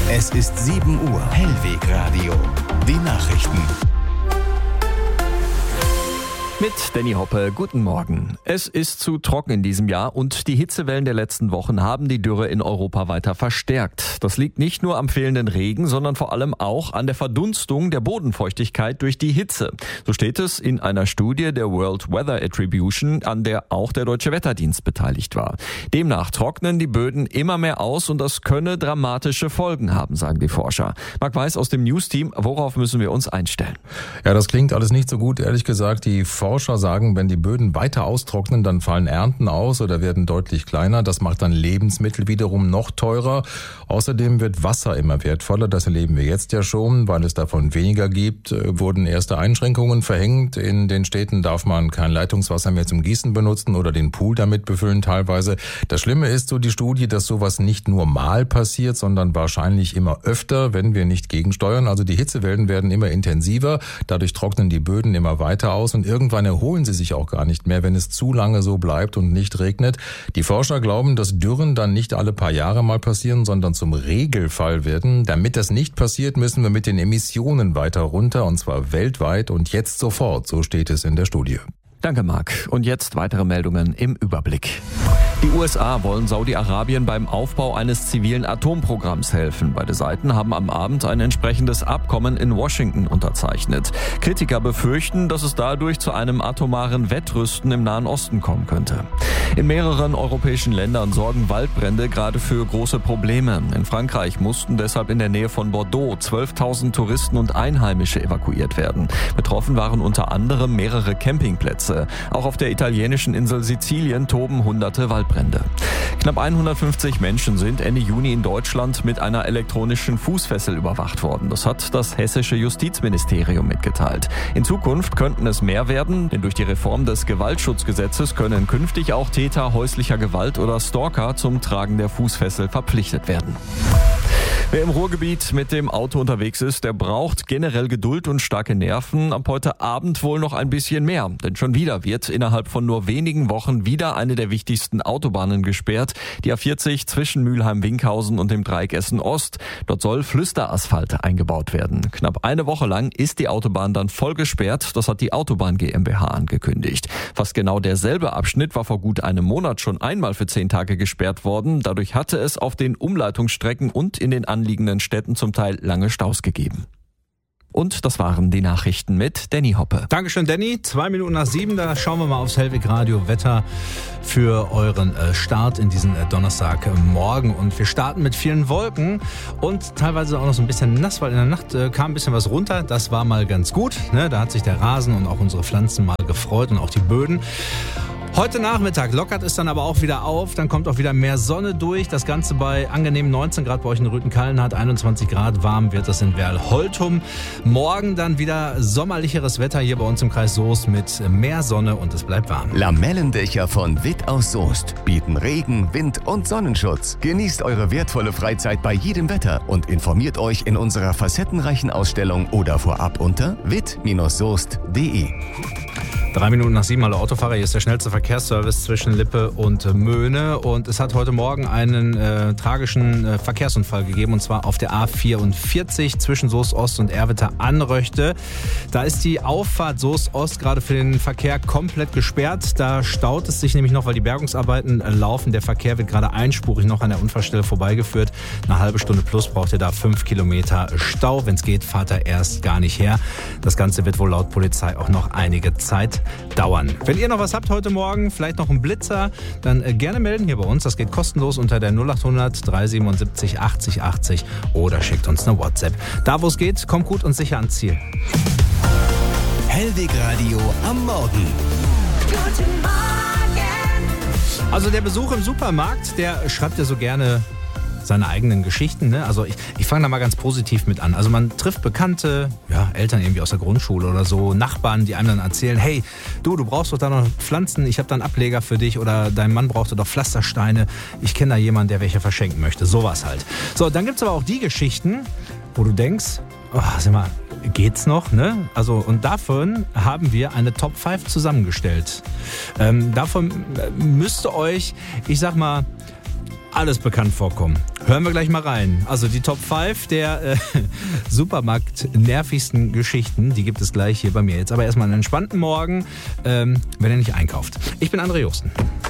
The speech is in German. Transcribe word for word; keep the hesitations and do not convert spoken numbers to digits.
Es ist sieben Uhr. Hellwegradio. Die Nachrichten. Mit Danny Hoppe, guten Morgen. Es ist zu trocken in diesem Jahr und die Hitzewellen der letzten Wochen haben die Dürre in Europa weiter verstärkt. Das liegt nicht nur am fehlenden Regen, sondern vor allem auch an der Verdunstung der Bodenfeuchtigkeit durch die Hitze. So steht es in einer Studie der World Weather Attribution, an der auch der Deutsche Wetterdienst beteiligt war. Demnach trocknen die Böden immer mehr aus und das könne dramatische Folgen haben, sagen die Forscher. Marc Weiß aus dem News-Team, worauf müssen wir uns einstellen? Ja, das klingt alles nicht so gut, ehrlich gesagt. Die Forscher sagen, wenn die Böden weiter austrocknen, dann fallen Ernten aus oder werden deutlich kleiner. Das macht dann Lebensmittel wiederum noch teurer. Außerdem wird Wasser immer wertvoller. Das erleben wir jetzt ja schon. Weil es davon weniger gibt, wurden erste Einschränkungen verhängt. In den Städten darf man kein Leitungswasser mehr zum Gießen benutzen oder den Pool damit befüllen teilweise. Das Schlimme ist, so die Studie, dass sowas nicht nur mal passiert, sondern wahrscheinlich immer öfter, wenn wir nicht gegensteuern. Also die Hitzewellen werden immer intensiver. Dadurch trocknen die Böden immer weiter aus und irgendwann erholen sie sich auch gar nicht mehr, wenn es zu lange so bleibt und nicht regnet. Die Forscher glauben, dass Dürren dann nicht alle paar Jahre mal passieren, sondern zum Regelfall werden. Damit das nicht passiert, müssen wir mit den Emissionen weiter runter, und zwar weltweit und jetzt sofort, so steht es in der Studie. Danke, Marc. Und jetzt weitere Meldungen im Überblick. Die U S A wollen Saudi-Arabien beim Aufbau eines zivilen Atomprogramms helfen. Beide Seiten haben am Abend ein entsprechendes Abkommen in Washington unterzeichnet. Kritiker befürchten, dass es dadurch zu einem atomaren Wettrüsten im Nahen Osten kommen könnte. In mehreren europäischen Ländern sorgen Waldbrände gerade für große Probleme. In Frankreich mussten deshalb in der Nähe von Bordeaux zwölftausend Touristen und Einheimische evakuiert werden. Betroffen waren unter anderem mehrere Campingplätze. Auch auf der italienischen Insel Sizilien toben hunderte Waldbrände. Knapp hundertfünfzig Menschen sind Ende Juni in Deutschland mit einer elektronischen Fußfessel überwacht worden. Das hat das hessische Justizministerium mitgeteilt. In Zukunft könnten es mehr werden, denn durch die Reform des Gewaltschutzgesetzes können künftig auch Täter häuslicher Gewalt oder Stalker zum Tragen der Fußfessel verpflichtet werden. Wer im Ruhrgebiet mit dem Auto unterwegs ist, der braucht generell Geduld und starke Nerven. Ab heute Abend wohl noch ein bisschen mehr. Denn schon wieder wird innerhalb von nur wenigen Wochen wieder eine der wichtigsten Autobahnen gesperrt. Die A vierzig zwischen Mülheim-Winkhausen und dem Dreieck Essen-Ost. Dort soll Flüsterasphalt eingebaut werden. Knapp eine Woche lang ist die Autobahn dann voll gesperrt. Das hat die Autobahn GmbH angekündigt. Fast genau derselbe Abschnitt war vor gut einem Monat schon einmal für zehn Tage gesperrt worden. Dadurch hatte es auf den Umleitungsstrecken und in den anliegenden Städten zum Teil lange Staus gegeben. Und das waren die Nachrichten mit Danny Hoppe. Dankeschön, Danny. Zwei Minuten nach sieben, da schauen wir mal aufs Hellwegradio Wetter für euren Start in diesen Donnerstagmorgen. Und wir starten mit vielen Wolken und teilweise auch noch so ein bisschen nass, weil in der Nacht kam ein bisschen was runter. Das war mal ganz gut, ne? Da hat sich der Rasen und auch unsere Pflanzen mal gefreut und auch die Böden. Heute Nachmittag lockert es dann aber auch wieder auf, dann kommt auch wieder mehr Sonne durch. Das Ganze bei angenehmen neunzehn Grad bei euch in Rüthen-Kallenhardt, einundzwanzig Grad warm wird es in Werl-Holtum. Morgen dann wieder sommerlicheres Wetter hier bei uns im Kreis Soest mit mehr Sonne und es bleibt warm. Lamellendächer von Witt aus Soest bieten Regen, Wind und Sonnenschutz. Genießt eure wertvolle Freizeit bei jedem Wetter und informiert euch in unserer facettenreichen Ausstellung oder vorab unter witt soest punkt de. Drei Minuten nach sieben, hallo Autofahrer, hier ist der schnellste Verkehrsservice zwischen Lippe und Möhne und es hat heute Morgen einen äh, tragischen äh, Verkehrsunfall gegeben und zwar auf der A vierundvierzig zwischen Soest Ost und Erwitter-Anröchte. Da ist die Auffahrt Soest Ost gerade für den Verkehr komplett gesperrt. Da staut es sich nämlich noch, weil die Bergungsarbeiten äh, laufen. Der Verkehr wird gerade einspurig noch an der Unfallstelle vorbeigeführt. Eine halbe Stunde plus braucht ihr da fünf Kilometer Stau. Wenn es geht, fahrt er erst gar nicht her. Das Ganze wird wohl laut Polizei auch noch einige Zeit dauern. Wenn ihr noch was habt heute Morgen, vielleicht noch einen Blitzer, dann äh, gerne melden hier bei uns. Das geht kostenlos unter der null achthundert drei siebenundsiebzig achtzig achtzig oder schickt uns eine WhatsApp. Da wo es geht, kommt gut und sicher ans Ziel. Hellwegradio am Morgen. Guten Morgen. Also der Besuch im Supermarkt, der schreibt ja so gerne seine eigenen Geschichten. Ne? Also ich, ich fange da mal ganz positiv mit an. Also man trifft Bekannte, ja, Eltern irgendwie aus der Grundschule oder so, Nachbarn, die einem dann erzählen, hey, du, du brauchst doch da noch Pflanzen, ich habe da einen Ableger für dich oder dein Mann brauchte doch Pflastersteine, ich kenne da jemanden, der welche verschenken möchte. Sowas halt. So, dann gibt es aber auch die Geschichten, wo du denkst, oh, sag mal, geht's noch, ne? Also, und davon haben wir eine Top fünf zusammengestellt. Ähm, davon müsste euch, ich sag mal, alles bekannt vorkommen. Hören wir gleich mal rein. Also die Top fünf der äh, Supermarkt-nervigsten Geschichten, die gibt es gleich hier bei mir. Jetzt aber erstmal einen entspannten Morgen, ähm, wenn ihr nicht einkauft. Ich bin André Joosten.